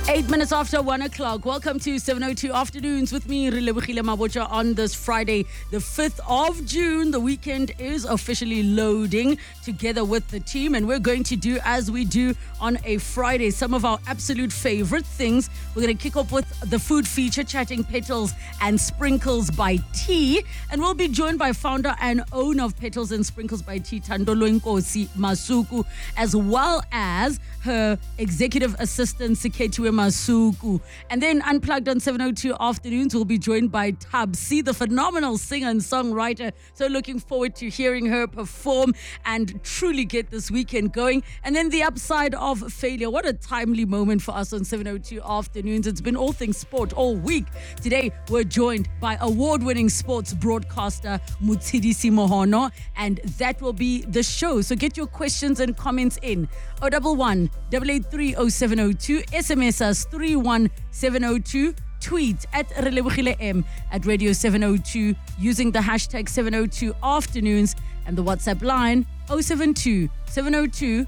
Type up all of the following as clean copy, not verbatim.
8 minutes after 1 o'clock. Welcome to 702 Afternoons with me, Relebogile Mabotja, on this Friday, the 5th of June. The weekend is officially loading together with the team, and we're going to do as we do on a Friday, some of our absolute favorite things. We're going to kick off with the food feature, chatting Petals and Sprinkles by Tea, and we'll be joined by founder and owner of Petals and Sprinkles by Tea, Thandolo Nkosi Masuku, as well as her executive assistant, Sikhethiwe Masuku. And then Unplugged on 702 Afternoons, we'll be joined by Tabsi, the phenomenal singer and songwriter. So looking forward to hearing her perform and truly get this weekend going. And then the upside of failure. What a timely moment for us on 702 Afternoons. It's been all things sport all week. Today, we're joined by award-winning sports broadcaster Mutsidisi Mohono, and that will be the show. So get your questions and comments in. 011 883 0702, SMS us 31702, tweet at Relebogile M at Radio 702 using the hashtag 702 Afternoons, and the WhatsApp line 072 702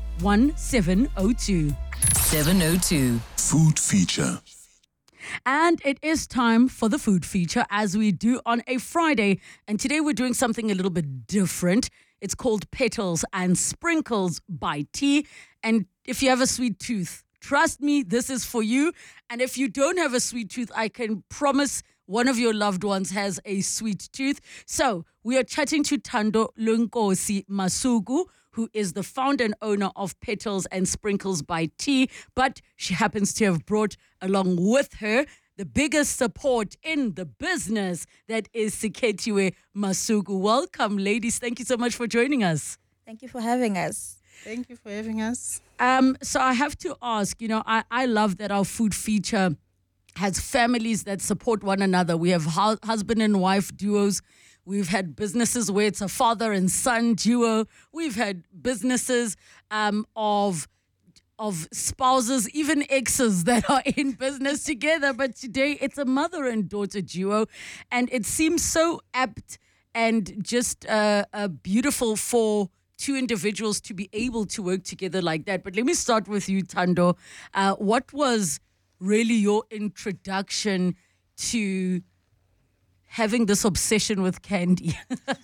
1702. 702 Food feature. And it is time for the food feature, as we do on a Friday. And today we're doing something a little bit different. It's called Petals and Sprinkles by Tea. And if you have a sweet tooth, trust me, this is for you. And if you don't have a sweet tooth, I can promise one of your loved ones has a sweet tooth. So we are chatting to Thandolo Nkosi Masuku, who is the founder and owner of Petals and Sprinkles by Tea. But she happens to have brought along with her the biggest support in the business, that is Sikhethiwe Masuku. Welcome, ladies. Thank you so much for joining us. Thank you for having us. Thank you for having us. So I have to ask, I love that our food feature has families that support one another. We have husband and wife duos. We've had businesses where it's a father and son duo. We've had businesses of spouses, even exes that are in business together. But today it's a mother and daughter duo. And it seems so apt and just beautiful for two individuals to be able to work together like that. But let me start with you, Thando. What was really your introduction to having this obsession with candy?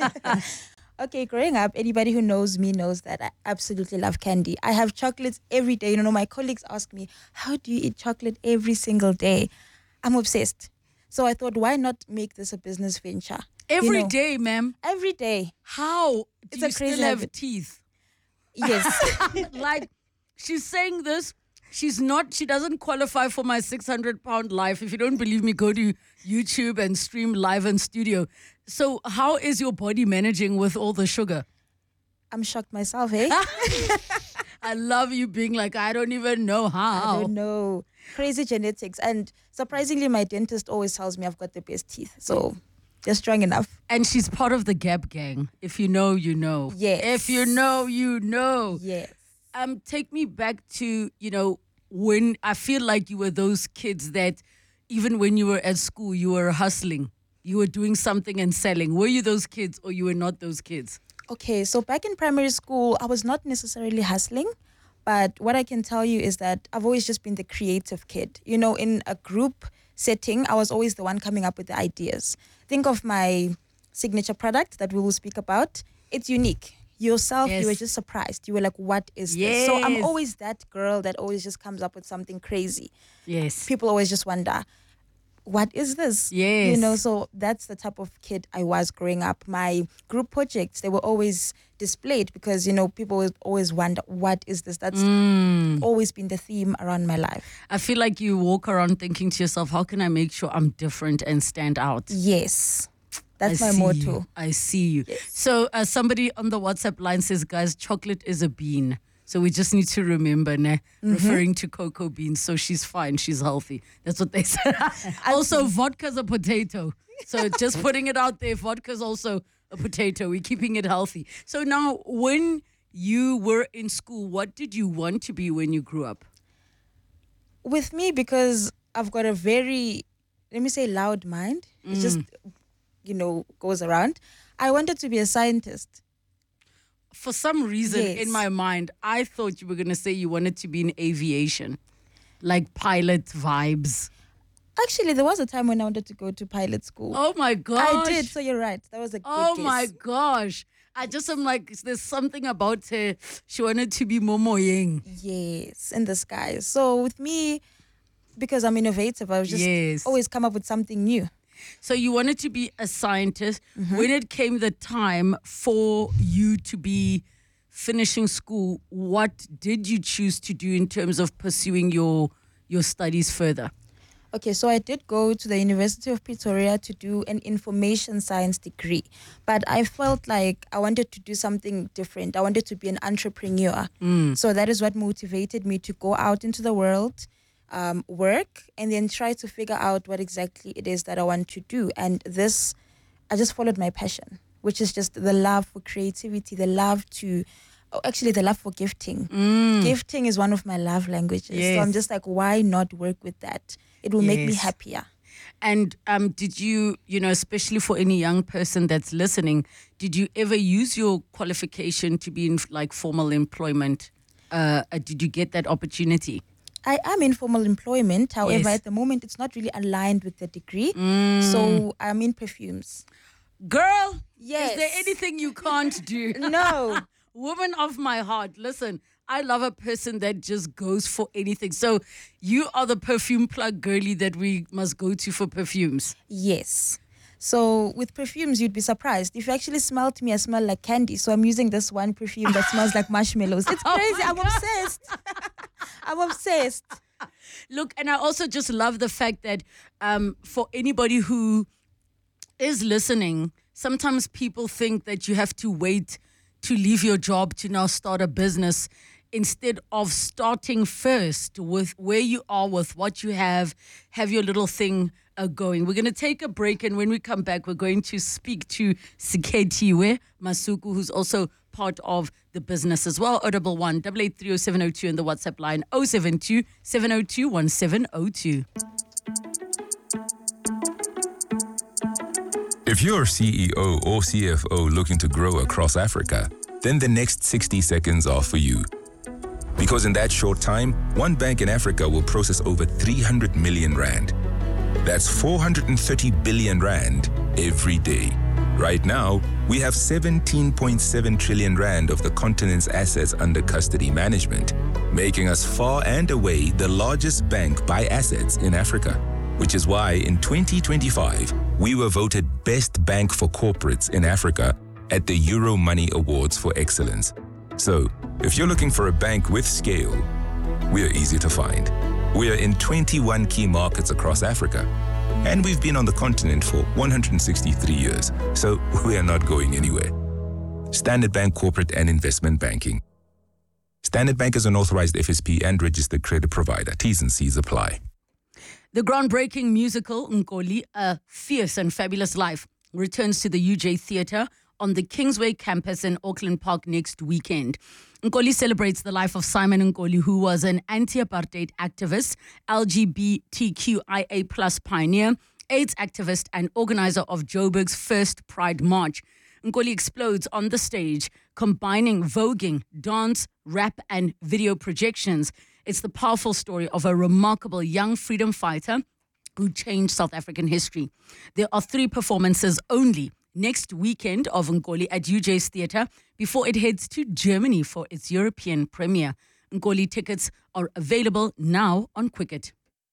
Okay, growing up, anybody who knows me knows that I absolutely love candy. I have chocolates every day. My colleagues ask me, how do you eat chocolate every single day? I'm obsessed. So I thought, why not make this a business venture? Every day, ma'am? Every day. How? It's do you a crazy still have habit. teeth? Yes. Like, she's saying this. She doesn't qualify for my 600-pound life. If you don't believe me, go to YouTube and stream live in studio. So how is your body managing with all the sugar? I'm shocked myself, eh? I love you being like, I don't even know how. I don't know. Crazy genetics. And surprisingly, my dentist always tells me I've got the best teeth. So they're strong enough. And she's part of the Gap Gang. If you know, you know. Yes. If you know, you know. Yes. Take me back to, when I feel like you were those kids that even when you were at school, you were hustling. You were doing something and selling. Were you those kids or you were not those kids? Okay, so back in primary school, I was not necessarily hustling, but what I can tell you is that I've always just been the creative kid. In a group setting, I was always the one coming up with the ideas. Think of my signature product that we will speak about. It's unique. Yourself, Yes. You were just surprised. You were like, what is Yes. this? So I'm always that girl that always just comes up with something crazy. Yes. People always just wonder, what is this? Yes. So that's the type of kid I was growing up. My group projects, they were always displayed because, people would always wonder, what is this? That's always been the theme around my life. I feel like you walk around thinking to yourself, how can I make sure I'm different and stand out? Yes. That's I my see motto. you. I see you. Yes. So somebody on the WhatsApp line says, guys, chocolate is a bean. So we just need to remember, referring to cocoa beans. So she's fine. She's healthy. That's what they said. Also, vodka's a potato. So just putting it out there, vodka's also a potato. We're keeping it healthy. So now, when you were in school, what did you want to be when you grew up? With me, because I've got a very, let me say, loud mind. It just, goes around. I wanted to be a scientist. For some reason, Yes. in my mind, I thought you were going to say you wanted to be in aviation. like pilot vibes? Actually, there was a time when I wanted to go to pilot school. Oh my gosh. I did, so you're right. That was a good Oh guess. my gosh. I just am like, there's something about her. She wanted to be Momoyeng. Yes, in the sky. So with me, because I'm innovative, I was just Yes. always come up with something new. So you wanted to be a scientist. When it came the time for you to be finishing school, what did you choose to do in terms of pursuing your studies further? Okay, so I did go to the University of Pretoria to do an information science degree, but I felt like I wanted to do something different. I wanted to be an entrepreneur. So that is what motivated me to go out into the world, work, and then try to figure out what exactly it is that I want to do. And this, I just followed my passion, which is just the love for creativity, the love for gifting. Gifting is one of my love languages. Yes. So I'm just like, why not work with that? It will make me Yes. happier. And did you, especially for any young person that's listening, did you ever use your qualification to be in like formal employment? Did you get that opportunity? I am in formal employment. However, Yes. at the moment, it's not really aligned with the degree. So I'm in perfumes. Girl, Yes. is there anything you can't do? No. Woman of my heart, listen, I love a person that just goes for anything. So you are the perfume plug girly that we must go to for perfumes. Yes. So with perfumes, you'd be surprised. If you actually smelled me, I smell like candy. So I'm using this one perfume that smells like marshmallows. It's crazy. I'm obsessed. I'm obsessed. Look, and I also just love the fact that for anybody who is listening, sometimes people think that you have to wait to leave your job to now start a business instead of starting first with where you are, with what you have your little thing going. We're going to take a break, and when we come back, we're going to speak to Sikhethiwe Masuku, who's also part of the business as well. 011 883 0702 and the WhatsApp line 072 702 1702. If you're CEO or CFO looking to grow across Africa, then the next 60 seconds are for you. Because in that short time, one bank in Africa will process over 300 million rand. That's 430 billion rand every day. Right now, we have 17.7 trillion rand of the continent's assets under custody management, making us far and away the largest bank by assets in Africa. Which is why in 2025, we were voted Best Bank for Corporates in Africa at the Euro Money Awards for Excellence. So, if you're looking for a bank with scale, we're easy to find. We're in 21 key markets across Africa, and we've been on the continent for 163 years, so we are not going anywhere. Standard Bank Corporate and Investment Banking. Standard Bank is an authorized FSP and registered credit provider. T's and C's apply. The groundbreaking musical Nkoli, A Fierce and Fabulous Life, returns to the UJ Theatre on the Kingsway campus in Auckland Park next weekend. Nkoli celebrates the life of Simon Nkoli, who was an anti-apartheid activist, LGBTQIA+ pioneer, AIDS activist, and organizer of Joburg's first Pride March. Nkoli explodes on the stage, combining voguing, dance, rap, and video projections. It's the powerful story of a remarkable young freedom fighter who changed South African history. There are 3 performances only next weekend of Nkoli at UJ's Theatre before it heads to Germany for its European premiere. Nkoli tickets are available now on Quicket.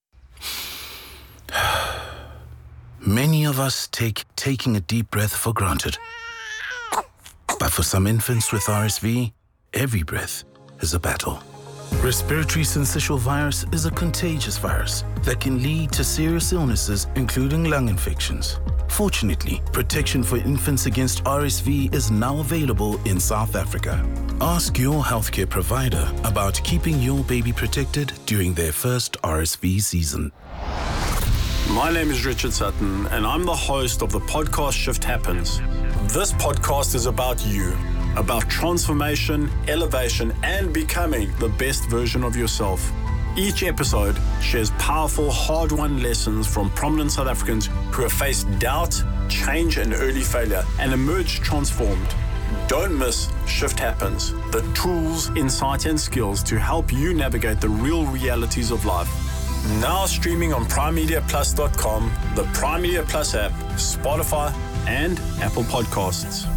Many of us take taking a deep breath for granted. But for some infants with RSV, every breath is a battle. Respiratory syncytial virus is a contagious virus that can lead to serious illnesses, including lung infections. Fortunately, protection for infants against RSV is now available in South Africa. Ask your healthcare provider about keeping your baby protected during their first RSV season. My name is Richard Sutton, and I'm the host of the podcast Shift Happens. This podcast is about you, about transformation, elevation, and becoming the best version of yourself. Each episode shares powerful, hard-won lessons from prominent South Africans who have faced doubt, change, and early failure and emerged transformed. Don't miss Shift Happens, the tools, insight, and skills to help you navigate the real realities of life. Now streaming on PrimeMediaPlus.com, the Prime Media Plus app, Spotify, and Apple Podcasts.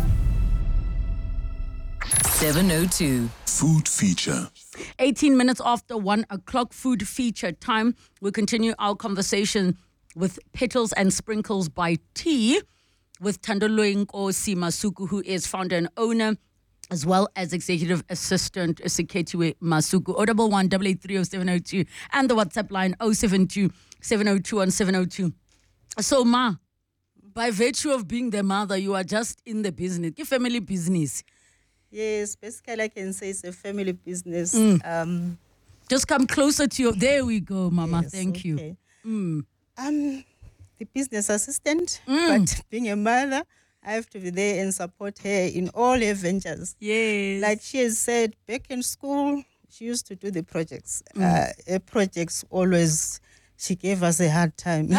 702. Food feature. 18 minutes after 1 o'clock, food feature time. We'll continue our conversation with Petals and Sprinkles by Tea with Thandolwe Nkosi Masuku, who is founder and owner, as well as executive assistant Sikhethiwe Masuku. 011 883 0702 and the WhatsApp line 072 702 on 702. So, Ma, by virtue of being the mother, you are just in the business, family business. Yes, basically I can say it's a family business. Just come closer to you. There we go, Mama. Yes, Thank you. I'm the business assistant, but being a mother, I have to be there and support her in all her ventures. Yes. Like she has said, back in school, she used to do the projects. Her projects always, she gave us a hard time.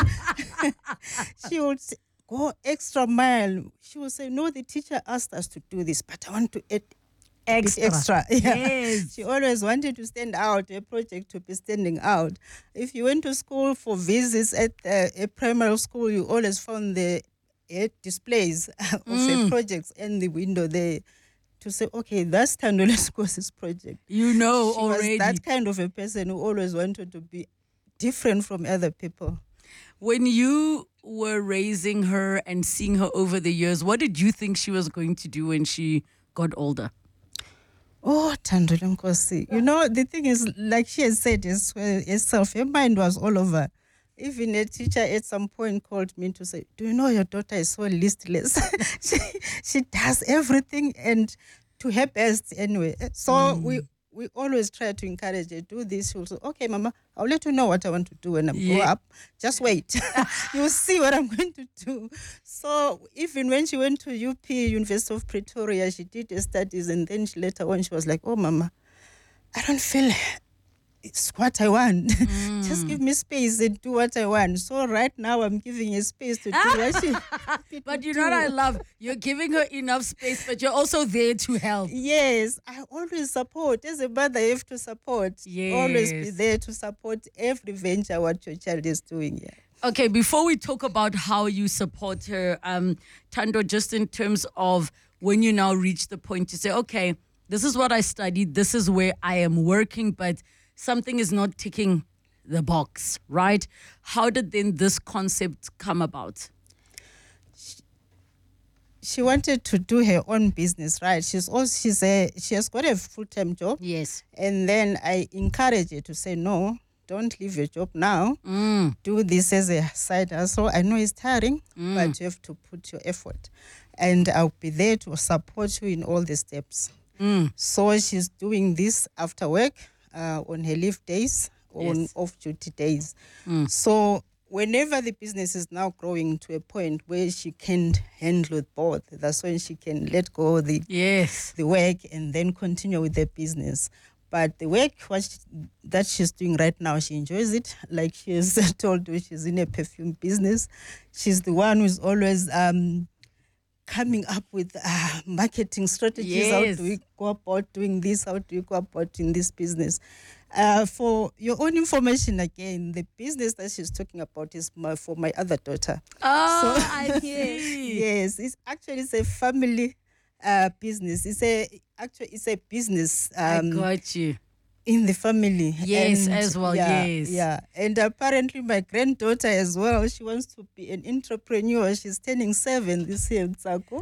She would go extra mile. She would say, no, the teacher asked us to do this, but I want to add extra. Yeah. Yes. She always wanted to stand out, a project to be standing out. If you went to school for visits at a primary school, you always found the displays of the projects in the window there to say, okay, that's Thandolwe Nkosi's project. You know She already. was that kind of a person who always wanted to be different from other people. When you were raising her and seeing her over the years, what did you think she was going to do when she got older? Oh, Thandolwe Nkosi. You know, the thing is, like she has said as well herself, her mind was all over. Even a teacher at some point called me to say, do you know your daughter is so listless? she does everything and to her best anyway. So we always try to encourage her, do this. She'll say, okay, Mama, I'll let you know what I want to do when I grow up. Just wait. You'll see what I'm going to do. So even when she went to UP, University of Pretoria, she did her studies and then later on she was like, oh, Mama, I don't feel it's what I want. Just give me space and do what I want. So right now I'm giving her space to do what she But you know what I love? You're giving her enough space, but you're also there to help. Yes, I always support. As a mother, you have to support. Yes. Always be there to support every venture what your child is doing. Yeah. Okay, before we talk about how you support her, Thando, just in terms of when you now reach the point to say, okay, this is what I studied, this is where I am working, but something is not ticking the box, right? How did then this concept come about? She wanted to do her own business, right? She has got a full-time job. Yes. And then I encourage her to say, no, don't leave your job now. Do this as a side hustle. I know it's tiring, but you have to put your effort. And I'll be there to support you in all the steps. So she's doing this after work, on her leave days, on off-duty days. So whenever the business is now growing to a point where she can handle both, that's when she can let go the work and then continue with the business. But the work that she's doing right now, she enjoys it. Like she has told you, she's in a perfume business. She's the one who's always coming up with marketing strategies. How do we go about doing this? How do you go about in this business? For your own information, again, the business that she's talking about is for my other daughter. Oh, so, I see. Yes, it's a family business. It's a business. I got you. In the family. Yes, and as well, yes. Yeah, and apparently my granddaughter as well, she wants to be an entrepreneur. She's turning 7 this year in Tsako.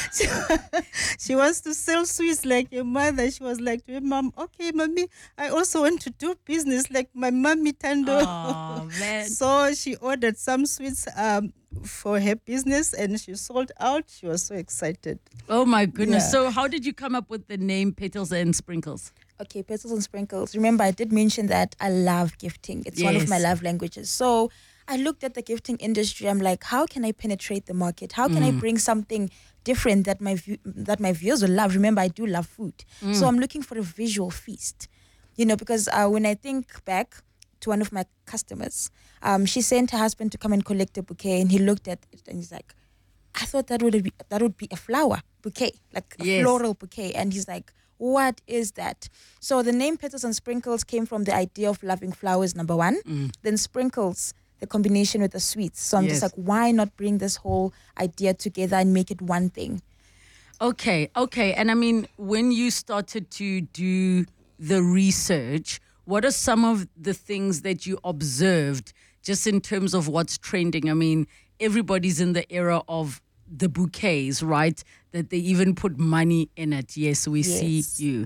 She wants to sell sweets like your mother. She was like to her mom, okay, mommy, I also want to do business like my mommy Thando. Oh, man. So she ordered some sweets for her business and she sold out. She was so excited. Oh my goodness. So how did you come up with the name Petals and Sprinkles? Okay, Petals and Sprinkles. Remember, I did mention that I love gifting. It's one of my love languages. So I looked at the gifting industry. I'm like, how can I penetrate the market? How can I bring something different that my viewers will love? Remember, I do love food. So I'm looking for a visual feast. You know, because when I think back to one of my customers, she sent her husband to come and collect a bouquet, and he looked at it and he's like, I thought that would be a flower bouquet, like a Yes. floral bouquet. And he's like, what is that? So the name Petals and Sprinkles came from the idea of loving flowers, number one. Then sprinkles, the combination with the sweets. So I'm Yes. just like, why not bring this whole idea together and make it one thing? Okay. And I mean, when you started to do the research, what are some of the things that you observed just in terms of what's trending? I mean, everybody's in the era of the bouquets, right? That they even put money in it. Yes, we see Yes. you.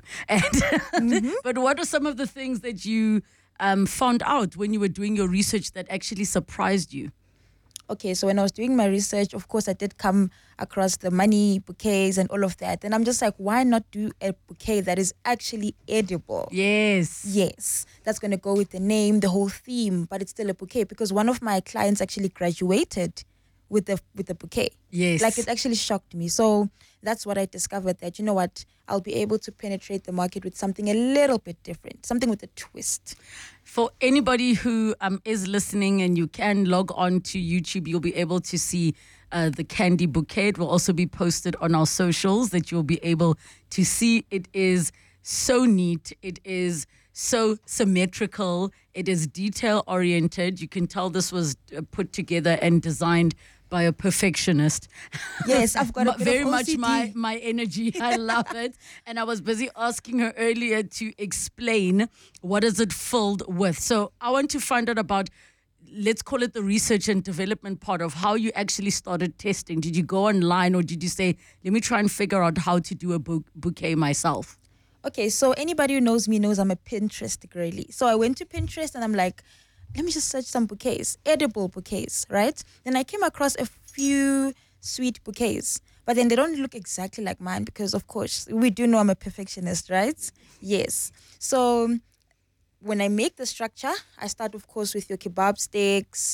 And but what are some of the things that you found out when you were doing your research that actually surprised you? Okay, so when I was doing my research, of course, I did come across the money bouquets and all of that. And I'm just like, why not do a bouquet that is actually edible? Yes. Yes, that's going to go with the name, the whole theme, but it's still a bouquet because one of my clients actually graduated with the bouquet. Yes. Like, it actually shocked me. So that's what I discovered, that, you know what, I'll be able to penetrate the market with something a little bit different, something with a twist. For anybody who is listening, and you can log on to YouTube, you'll be able to see the candy bouquet. It will also be posted on our socials that you'll be able to see. It is so neat. It is so symmetrical. It is detail oriented. You can tell this was put together and designed by a perfectionist. Yes, I've got a bit very of much OCD. my energy. I love it. And I was busy asking her earlier to explain what is it filled with. So I want to find out about, let's call it the research and development part of how you actually started testing. Did you go online, or did you say, let me try and figure out how to do a bouquet myself? Okay, so anybody who knows me knows I'm a Pinterest girly. So I went to Pinterest and I'm like, let me just search some bouquets, edible bouquets, right? Then I came across a few sweet bouquets, but then they don't look exactly like mine because, of course, we do know I'm a perfectionist, right? Yes. So when I make the structure, I start, of course, with your kebab sticks,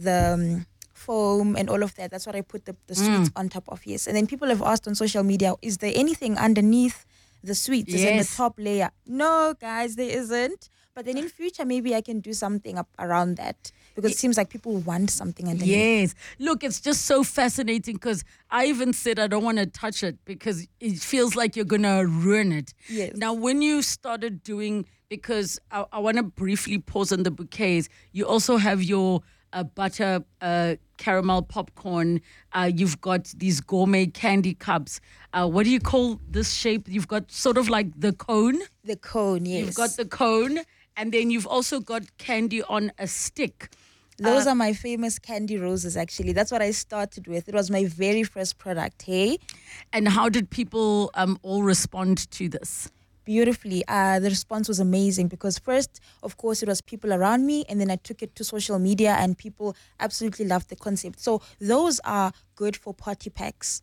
the foam and all of that. That's what I put the sweets on top of, yes. And then people have asked on social media, is there anything underneath the sweets? Is in the Yes. top layer? No, guys, there isn't. But then in future, maybe I can do something up around that because it seems like people want something underneath. Yes. Look, it's just so fascinating because I even said I don't want to touch it because it feels like you're going to ruin it. Yes. Now, when you started doing, because I want to briefly pause on the bouquets, you also have your butter caramel popcorn. You've got these gourmet candy cups. What do you call this shape? You've got sort of like the cone. The cone, yes. You've got the cone. And then you've also got candy on a stick. Those are my famous candy roses, actually. That's what I started with. It was my very first product, hey? And how did people all respond to this? Beautifully. The response was amazing because first, of course, it was people around me, and then I took it to social media and people absolutely loved the concept. So those are good for party packs.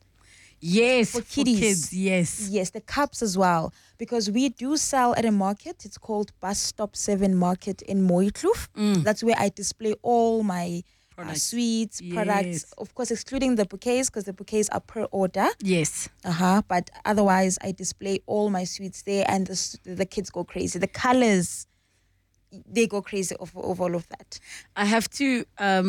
Yes, For kiddies. kids, yes. Yes, the cups as well, because we do sell at a market. It's called Bus Stop 7 Market in Mooikloof. That's where I display all my Products. sweets, Yes. products, of course, excluding the bouquets because the bouquets are per order. Yes. But otherwise, I display all my sweets there, and the kids go crazy. The colors, they go crazy over all of that. I have to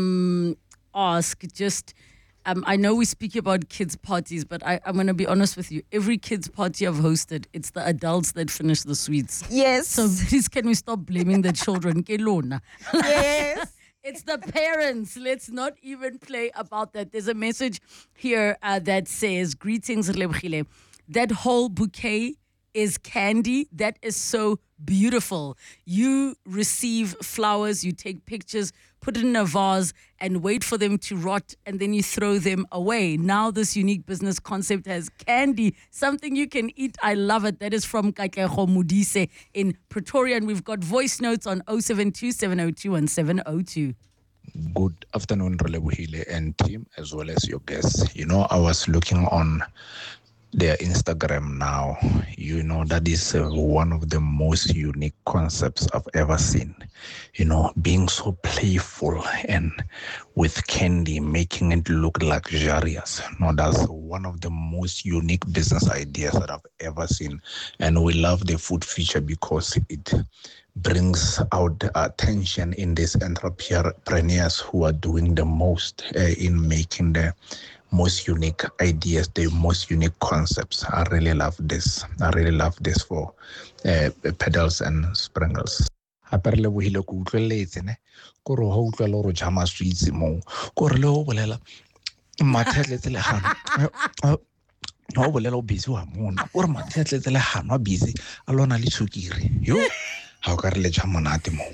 ask just, I know we speak about kids' parties, but I'm going to be honest with you. Every kids' party I've hosted, it's the adults that finish the sweets. Yes. So please, can we stop blaming the children? Kelona. Yes. It's the parents. Let's not even play about that. There's a message here that says, greetings, Relebogile. That whole bouquet is candy. That is so beautiful. You receive flowers, you take pictures, put it in a vase and wait for them to rot, and then you throw them away. Now this unique business concept has candy, something you can eat. I love it. That is from Katlego Modise in Pretoria, and we've got voice notes on 072 702 1702. Good afternoon, Relebogile and team, as well as your guests. You know, I was looking on their Instagram now. You know, that is one of the most unique concepts I've ever seen. You know, being so playful and with candy, making it look luxurious. No, that's one of the most unique business ideas that I've ever seen. And we love the food feature because it brings out attention in these entrepreneurs who are doing the most in making the most unique ideas, the most unique concepts. I really love this. I really love this for pedals and sprinkles. Hape re lebohile ko utlweletse ne ko re ho utlwela hore jama sweets mo ko re le ho bolela mathetletse le gana ho bolela o busy wa mona o re mathetletse le gana busy a lona le tsukiri yo ha o ka re le jama monate mo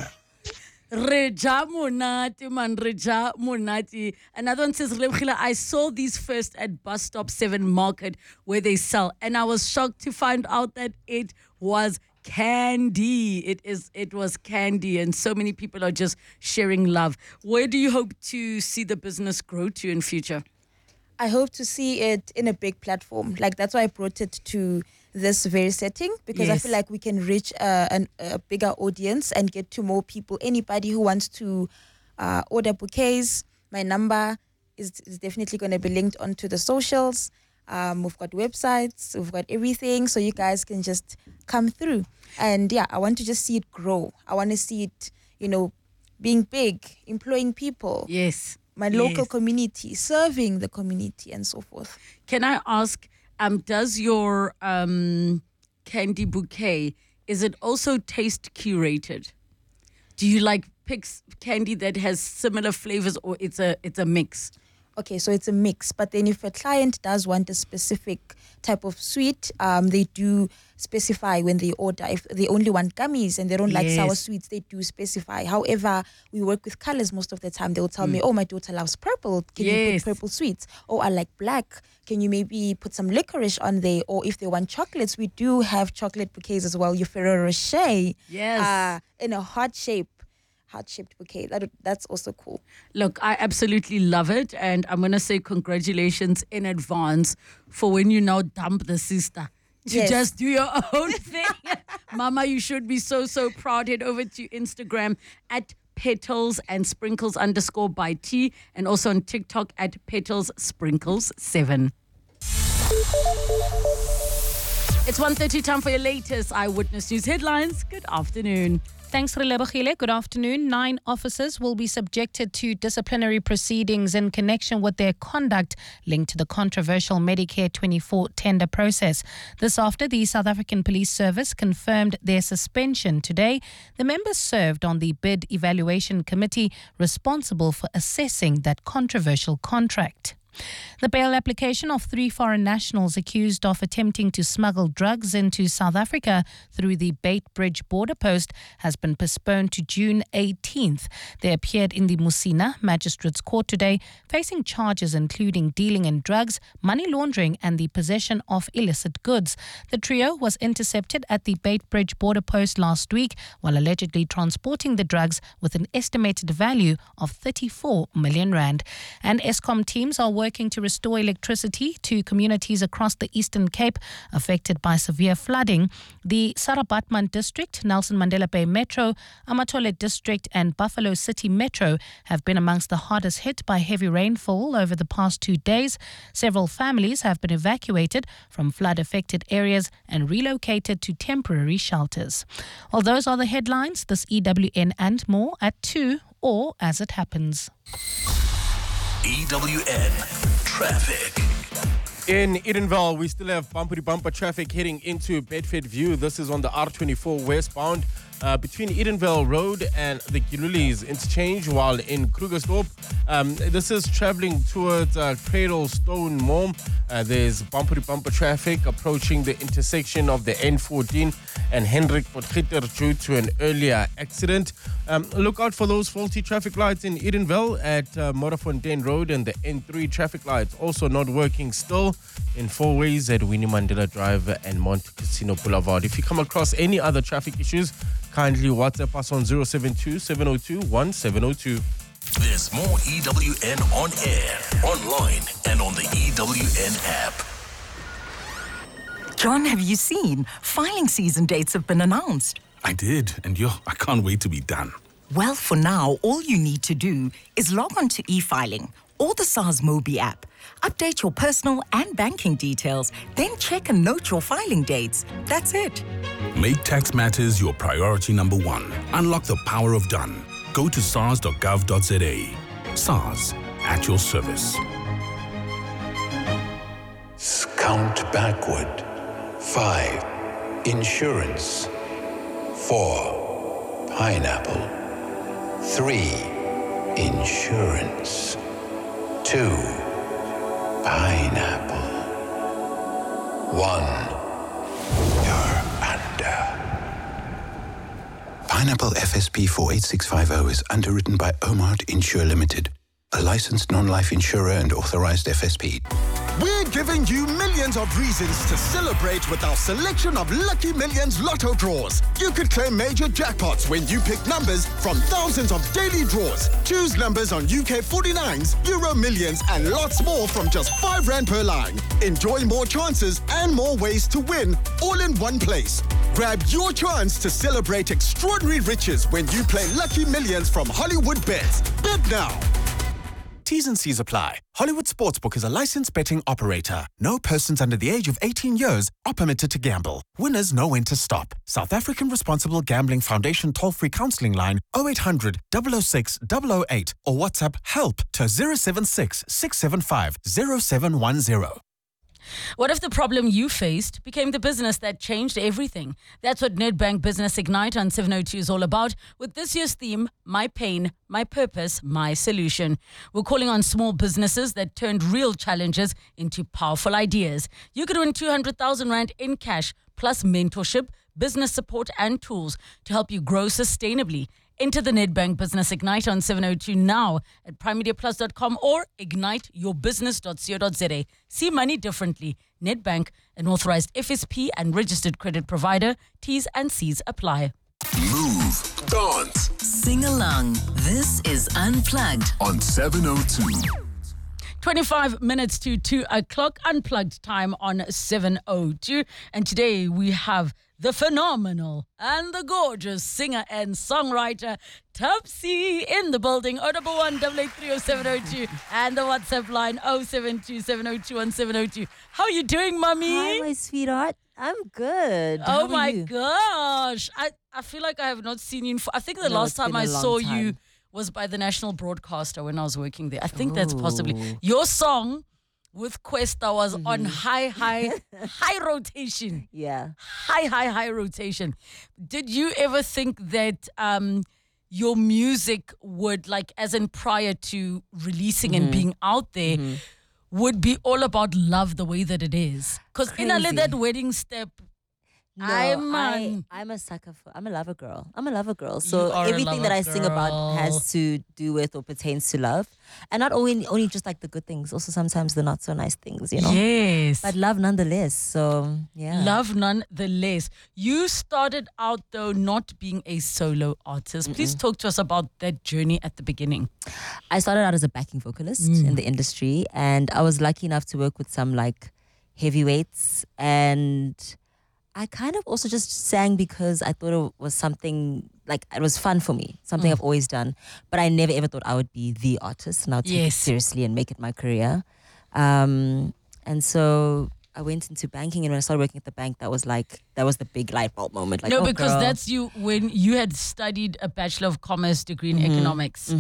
Reja monate man, reja monate. Another one says, I saw these first at Bus Stop 7 Market where they sell, and I was shocked to find out that it was candy. It was candy, and so many people are just sharing love. Where do you hope to see the business grow to in future? I hope to see it in a big platform. Like, that's why I brought it to this very setting, because I feel like we can reach a bigger audience and get to more people. Anybody who wants to order bouquets, my number is definitely going to be linked onto the socials. We've got websites, we've got everything, so you guys can just come through. And I want to just see it grow. I want to see it, being big, employing people. Yes. My local community, serving the community, and so forth. Can I ask, does your candy bouquet, is it also taste curated? Do you pick candy that has similar flavors, or it's a mix? Okay, so it's a mix. But then if a client does want a specific type of sweet, they do specify when they order. If they only want gummies and they don't like sour sweets, they do specify. However, we work with colors most of the time. They will tell me, oh, my daughter loves purple. Can you put purple sweets? Oh, I like black. Can you maybe put some licorice on there? Or if they want chocolates, we do have chocolate bouquets as well. Your Ferrero Rocher. Yes. In a heart-shaped bouquet. That's also cool. Look, I absolutely love it, and I'm going to say congratulations in advance for when you now dump the sister to just do your own thing. Mama, you should be so proud. Head over to Instagram at Petals and Sprinkles _ T, and also on TikTok at Petals Sprinkles 7. It's 1:30, time for your latest Eyewitness News headlines. Good afternoon. Thanks, Relebogile. Good afternoon. 9 officers will be subjected to disciplinary proceedings in connection with their conduct linked to the controversial Medicare 24 tender process. This after the South African Police Service confirmed their suspension today. The members served on the bid evaluation committee responsible for assessing that controversial contract. The bail application of 3 foreign nationals accused of attempting to smuggle drugs into South Africa through the Beitbridge border post has been postponed to June 18th. They appeared in the Musina Magistrates Court today, facing charges including dealing in drugs, money laundering and the possession of illicit goods. The trio was intercepted at the Beitbridge border post last week while allegedly transporting the drugs with an estimated value of 34 million rand. And Eskom teams are working to restore electricity to communities across the Eastern Cape affected by severe flooding. The Sarabatman District, Nelson Mandela Bay Metro, Amatole District and Buffalo City Metro have been amongst the hardest hit by heavy rainfall over the past 2 days. Several families have been evacuated from flood-affected areas and relocated to temporary shelters. Well, those are the headlines. This EWN and more at 2 or as it happens. EWN Traffic. In Edenville, we still have bumper-to-bumper traffic heading into Bedfordview. This is on the R24 westbound between Edenville Road and the Gilulis interchange, while in Krugersdorp, this is traveling towards Cradlestone Mall. There's bumper-to-bumper traffic approaching the intersection of the N14 and Hendrik Potgieter due to an earlier accident. Look out for those faulty traffic lights in Edenville at Morafontein Road, and the N3 traffic lights also not working still in 4 ways at Winnie Mandela Drive and Monte Casino Boulevard. If you come across any other traffic issues, kindly WhatsApp us on 072-702-1702. There's more EWN on air, online, and on the EWN app. John, have you seen? Filing season dates have been announced. I did, and I can't wait to be done. Well, for now, all you need to do is log on to e-filing or the SARS Mobi app. Update your personal and banking details, then check and note your filing dates. That's it. Make tax matters your priority number 1. Unlock the power of done. Go to sars.gov.za. SARS, at your service. Count backward. 5. Insurance. 4. Pineapple. 3. Insurance. 2. Pineapple. 1. You're under. Pineapple FSP 48650 is underwritten by Omart Insure Limited, a licensed non-life insurer and authorized FSP. We're giving you millions of reasons to celebrate with our selection of Lucky Millions Lotto draws. You could claim major jackpots when you pick numbers from thousands of daily draws. Choose numbers on UK 49s, Euro Millions, and lots more from just R5 per line. Enjoy more chances and more ways to win, all in one place. Grab your chance to celebrate extraordinary riches when you play Lucky Millions from Hollywood Bets. Bet now. T's and C's apply. Hollywood Sportsbook is a licensed betting operator. No persons under the age of 18 years are permitted to gamble. Winners know when to stop. South African Responsible Gambling Foundation toll-free counselling line 0800 006 008 or WhatsApp HELP to 076 675 0710. What if the problem you faced became the business that changed everything? That's what Nedbank Business Ignite on 702 is all about, with this year's theme, My Pain, My Purpose, My Solution. We're calling on small businesses that turned real challenges into powerful ideas. You could win 200,000 Rand in cash, plus mentorship, business support and tools to help you grow sustainably. Enter the Nedbank Business Ignite on 702 now at primemediaplus.com or igniteyourbusiness.co.za. See money differently. Nedbank, an authorized FSP and registered credit provider. T's and C's apply. Move, dance, sing along. This is Unplugged on 702. 25 minutes to 2 o'clock, Unplugged time on 702. And today we have the phenomenal and the gorgeous singer and songwriter Topsy in the building. 011 8830702 and the WhatsApp line 0727021702. How are you doing, mummy? Hi, my sweetheart. I'm good. Oh my gosh. I feel like I have not seen you. I think the last time I saw you was by the national broadcaster when I was working there. I think that's possibly your song with Questa was on high rotation. Yeah. High rotation. Did you ever think that your music would, like, as in prior to releasing and being out there, would be all about love the way that it is? Because in that wedding step, no, I'm a sucker for, I'm a lover girl. So everything that I sing about has to do with or pertains to love. And not only just like the good things, also sometimes the not so nice things, you know? Yes. But love nonetheless. So, yeah. Love nonetheless. You started out, though, not being a solo artist. Please talk to us about that journey at the beginning. I started out as a backing vocalist in the industry, and I was lucky enough to work with some like heavyweights, and I kind of also just sang because I thought it was something, like, it was fun for me, something I've always done. But I never ever thought I would be the artist and I'll take it seriously and make it my career. And so I went into banking, and when I started working at the bank, that was the big light bulb moment. Like, because that's you when you had studied a Bachelor of Commerce degree in economics.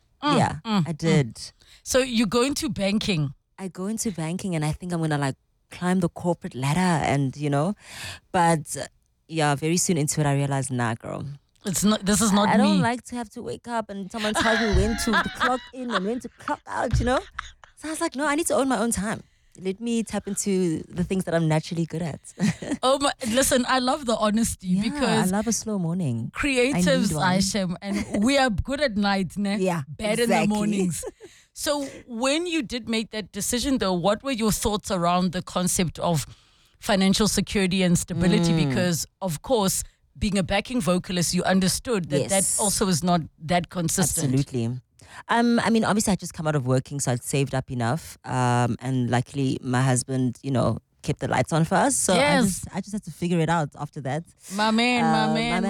I did. So you go into banking. I go into banking, and I think I'm going to like climb the corporate ladder, and but very soon into it I realized, nah, girl, this is not me. I don't like to have to wake up and someone tells me when to clock in and when to clock out, So I was like, no, I need to own my own time. Let me tap into the things that I'm naturally good at. Listen, I love the honesty because I love a slow morning. Creatives, Aishem, and we are good at night, ne? Yeah, bad in the mornings. So when you did make that decision, though, what were your thoughts around the concept of financial security and stability? Because, of course, being a backing vocalist, you understood that that also is not that consistent. Absolutely. I mean, obviously, I just come out of working, so I'd saved up enough. And luckily, my husband, kept the lights on for us. So I just had to figure it out after that. My man.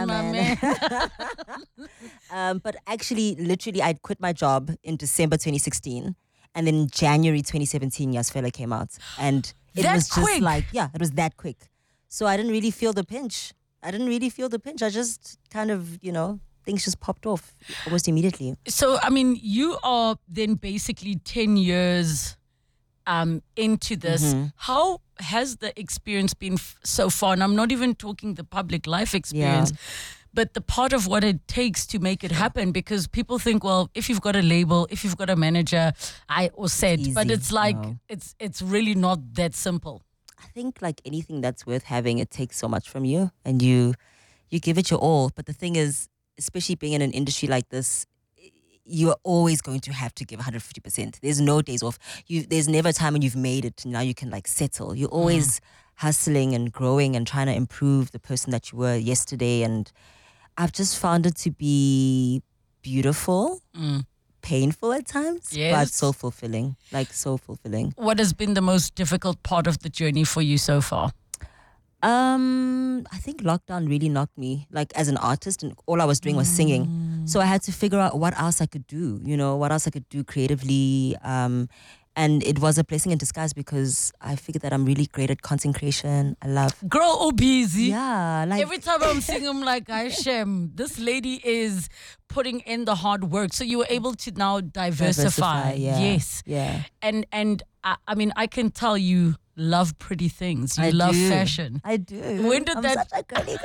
But actually, literally, I'd quit my job in December 2016. And then in January 2017, Yasfela came out. And it was just quick. It was that quick. So I didn't really feel the pinch. I just kind of, things just popped off almost immediately. So, I mean, you are then basically 10 years into this. How has the experience been so far? And I'm not even talking the public life experience, but the part of what it takes to make it happen, because people think, well, if you've got a label, if you've got a manager, but it's like, it's really not that simple. I think like anything that's worth having, it takes so much from you, and you give it your all. But the thing is, especially being in an industry like this, you are always going to have to give 150%. There's no days off. There's never a time when you've made it and now you can like settle. You're always hustling and growing and trying to improve the person that you were yesterday. And I've just found it to be beautiful, painful at times, but so fulfilling, like so fulfilling. What has been the most difficult part of the journey for you so far? I think lockdown really knocked me, like as an artist, and all I was doing was singing. So I had to figure out what else I could do, what else I could do creatively. And it was a blessing in disguise because I figured that I'm really great at content creation. I love... Girl, oh busy. Yeah. Like every time I'm singing, I'm like, Hashem, this lady is putting in the hard work. So you were able to now diversify. Yes. Yeah. And I mean, I can tell you love pretty things. You love fashion. I do. When did I'm that... such a girly